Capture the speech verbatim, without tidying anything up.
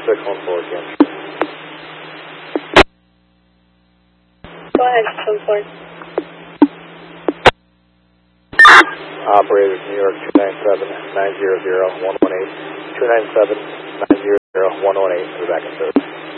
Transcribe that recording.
six one four again. Go ahead, six one four. Operator New York two nine seven nine zero zero one one eight. two nine seven nine zero zero one one eight. We're back in service.